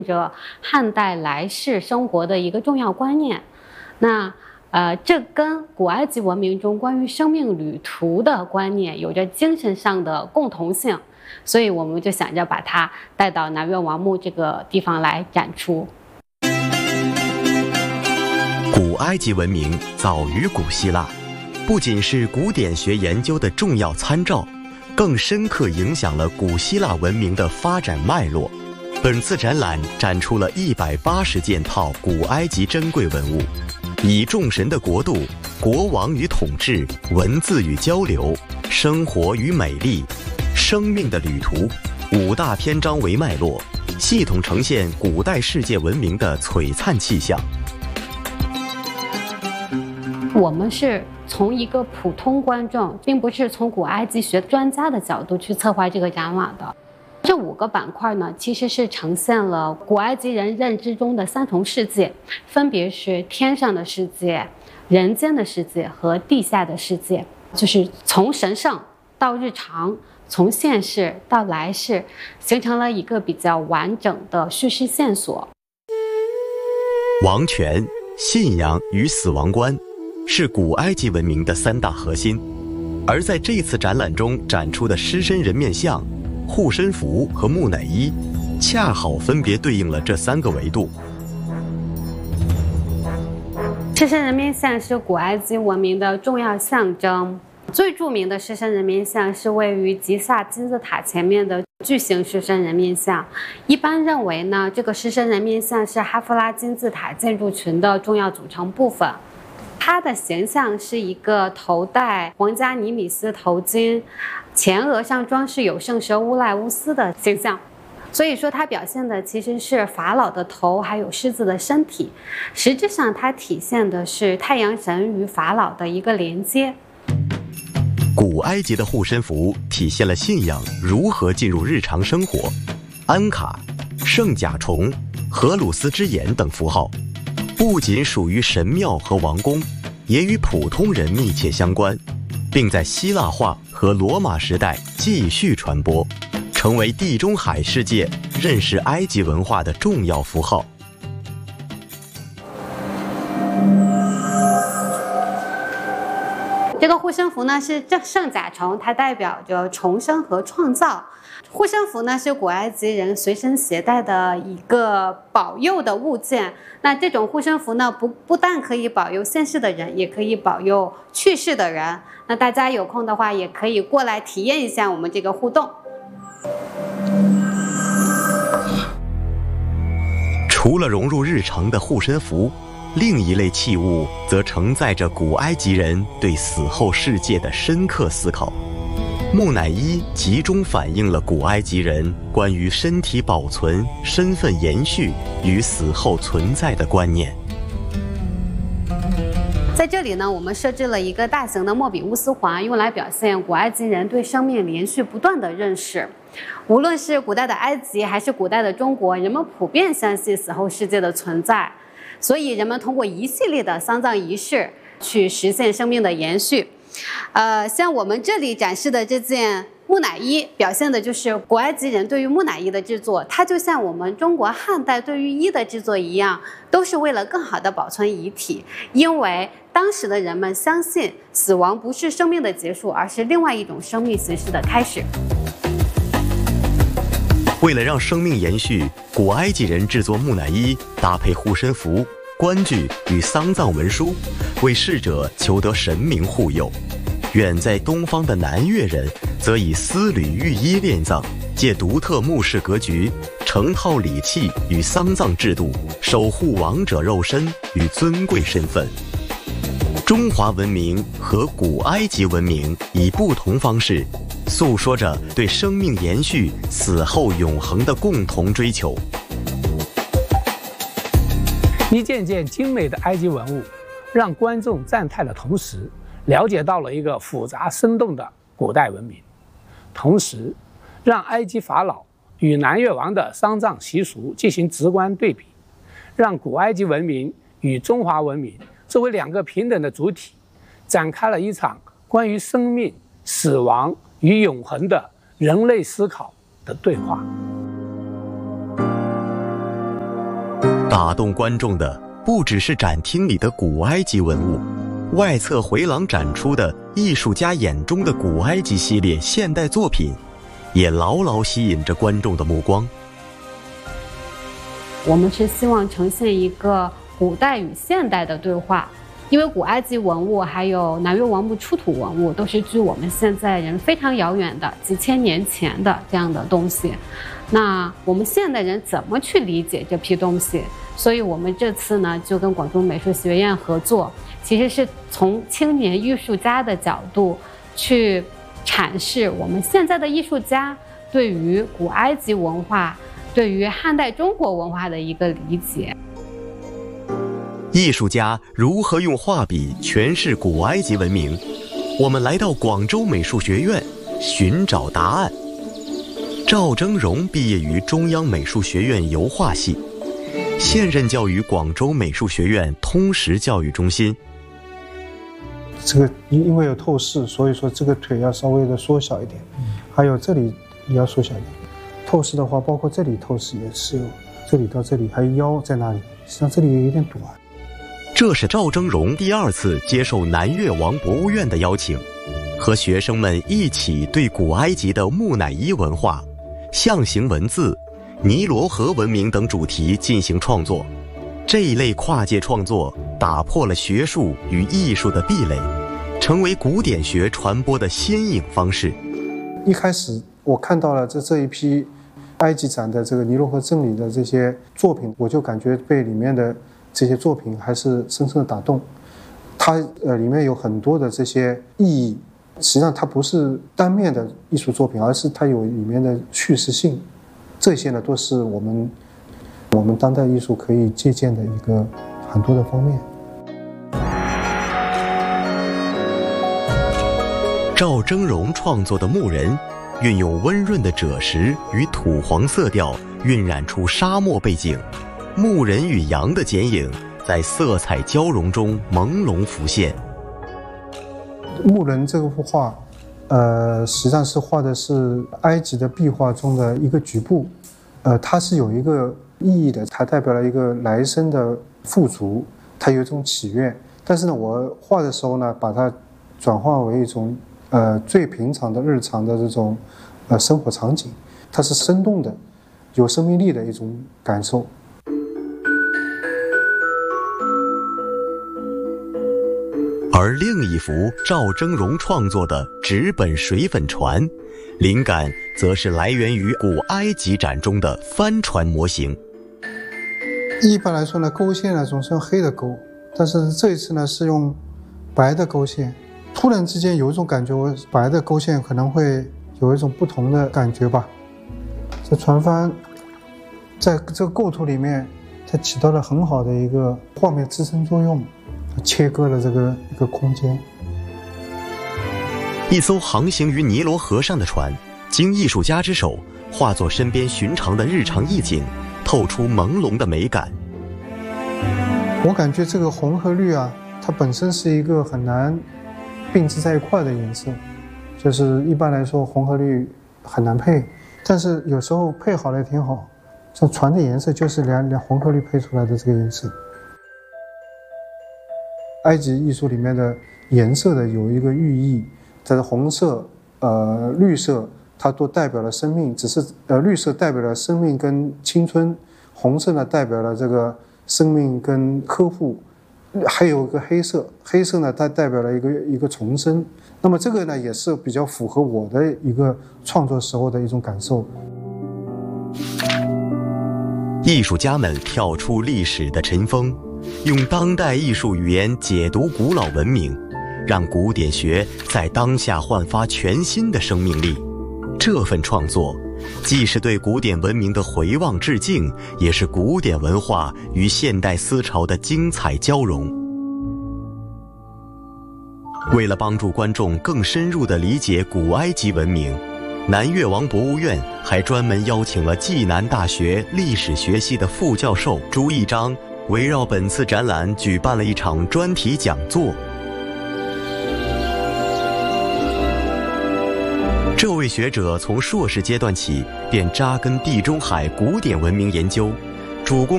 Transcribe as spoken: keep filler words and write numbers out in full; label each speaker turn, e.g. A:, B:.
A: 着汉代来世生活的一个重要观念。那呃，这跟古埃及文明中关于生命旅途的观念有着精神上的共同性，所以我们就想着把它带到南岳王墓这个地方来展出。
B: 古埃及文明早于古希腊，不仅是古典学研究的重要参照，更深刻影响了古希腊文明的发展脉络。本次展览展出了一百八十件套古埃及珍贵文物，以众神的国度、国王与统治、文字与交流、生活与美丽、生命的旅途五大篇章为脉络，系统呈现古代世界文明的璀璨气象。
A: 我们是从一个普通观众，并不是从古埃及学专家的角度去策划这个展览的。这五个板块呢，其实是呈现了古埃及人认知中的三重世界，分别是天上的世界、人间的世界和地下的世界，就是从神圣到日常，从现世到来世，形成了一个比较完整的叙事线索。
B: 王权、信仰与死亡观是古埃及文明的三大核心，而在这次展览中展出的狮身人面像、护身符和木乃伊，恰好分别对应了这三个维度。
A: 狮身人面像是古埃及文明的重要象征，最著名的狮身人面像是位于吉萨金字塔前面的巨型狮身人面像。一般认为呢，这个狮身人面像是哈夫拉金字塔建筑群的重要组成部分。它的形象是一个头戴皇家尼米斯头巾，前额上装饰有圣蛇乌赖乌斯的形象，所以说它表现的其实是法老的头还有狮子的身体，实质上它体现的是太阳神与法老的一个连接。
B: 古埃及的护身符体现了信仰如何进入日常生活，安卡、圣甲虫、荷鲁斯之眼等符号不仅属于神庙和王宫，也与普通人密切相关，并在希腊化和罗马时代继续传播，成为地中海世界认识埃及文化的重要符号。
A: 这个护身符呢是圣甲虫，它代表着重生和创造。护身符呢是古埃及人随身携带的一个保佑的物件。那这种护身符呢，不不但可以保佑现世的人，也可以保佑去世的人。那大家有空的话，也可以过来体验一下我们这个互动。
B: 除了融入日常的护身符，另一类器物则承载着古埃及人对死后世界的深刻思考。木乃伊集中反映了古埃及人关于身体保存、身份延续与死后存在的观念。
A: 在这里呢，我们设置了一个大型的莫比乌斯环，用来表现古埃及人对生命连续不断的认识。无论是古代的埃及还是古代的中国，人们普遍相信死后世界的存在，所以人们通过一系列的丧葬仪式去实现生命的延续。呃，像我们这里展示的这件木乃伊，表现的就是古埃及人对于木乃伊的制作，它就像我们中国汉代对于衣的制作一样，都是为了更好的保存遗体。因为当时的人们相信死亡不是生命的结束，而是另外一种生命形式的开始。
B: 为了让生命延续，古埃及人制作木乃伊，搭配护身符、官具与丧葬文书，为逝者求得神明护佑。远在东方的南越人则以丝缕玉衣殓葬，借独特墓室格局、成套礼器与丧葬制度，守护亡者肉身与尊贵身份。中华文明和古埃及文明以不同方式诉说着对生命延续、死后永恒的共同追求。
C: 一件件精美的埃及文物，让观众赞叹的同时，了解到了一个复杂生动的古代文明，同时让埃及法老与南越王的丧葬习俗进行直观对比，让古埃及文明与中华文明作为两个平等的主体，展开了一场关于生命、死亡与永恒的人类思考的对话。
B: 打动观众的不只是展厅里的古埃及文物，外侧回廊展出的艺术家眼中的古埃及系列现代作品，也牢牢吸引着观众的目光。
A: 我们是希望呈现一个古代与现代的对话，因为古埃及文物还有南越王墓出土文物都是距我们现在人非常遥远的几千年前的这样的东西，那我们现代人怎么去理解这批东西？所以我们这次呢就跟广州美术学院合作，其实是从青年艺术家的角度去阐释我们现在的艺术家对于古埃及文化、对于汉代中国文化的一个理解。
B: 艺术家如何用画笔诠释古埃及文明？我们来到广州美术学院寻找答案。赵峥嵘毕业于中央美术学院油画系，现任教于广州美术学院通识教育中心。
D: 这个因为有透视，所以说这个腿要稍微的缩小一点，还有这里也要缩小一点。透视的话，包括这里透视也是，这里到这里，还有腰在那里，实际上这里有点短。
B: 这是赵峥嵘第二次接受南越王博物院的邀请，和学生们一起对古埃及的木乃伊文化、象形文字、尼罗河文明等主题进行创作。这一类跨界创作打破了学术与艺术的壁垒，成为古典学传播的先颖方式。
D: 一开始我看到了这这一批埃及展的这个尼罗河真理的这些作品，我就感觉被里面的这些作品还是深深的打动。它呃里面有很多的这些意义，实际上它不是单面的艺术作品，而是它有里面的叙事性。这些呢都是我们我们当代艺术可以借鉴的一个很多的方面。
B: 赵峥嵘创作的木人，运用温润的赭石与土黄色调晕染出沙漠背景，牧人与羊的剪影在色彩交融中朦胧浮现。
D: 牧人这幅画呃，实际上是画的是埃及的壁画中的一个局部，呃，它是有一个意义的，它代表了一个来生的富足，它有一种祈愿。但是呢，我画的时候呢，把它转化为一种呃最平常的日常的这种呃生活场景，它是生动的、有生命力的一种感受。
B: 而另一幅赵峥嵘创作的纸本水粉船，灵感则是来源于古埃及展中的帆船模型。
D: 一般来说呢，勾线呢总是用黑的勾，但是这一次呢是用白的勾线。突然之间有一种感觉，我白的勾线可能会有一种不同的感觉吧。这船帆在这个构图里面，它起到了很好的一个画面支撑作用，切割了这个一个空间。
B: 一艘航行于尼罗河上的船，经艺术家之手化作身边寻常的日常意境，透出朦胧的美感。
D: 我感觉这个红和绿啊，它本身是一个很难并置在一块的颜色，就是一般来说红和绿很难配，但是有时候配好了也挺好。像船的颜色就是两两红和绿配出来的这个颜色。埃及艺术里面的颜色的有一个寓意，它的红色、呃绿色，它都代表了生命，只是呃绿色代表了生命跟青春，红色呢代表了这个生命跟呵护，还有一个黑色，黑色呢它代表了一个一个重生。那么这个呢也是比较符合我的一个创作时候的一种感受。
B: 艺术家们跳出历史的尘封，用当代艺术语言解读古老文明，让古典学在当下焕发全新的生命力。这份创作既是对古典文明的回望致敬，也是古典文化与现代思潮的精彩交融。为了帮助观众更深入地理解古埃及文明，南越王博物院还专门邀请了暨南大学历史学系的副教授朱一章，围绕本次展览举办了一场专题讲座。这位学者从硕士阶段起便扎根地中海古典文明研究，主攻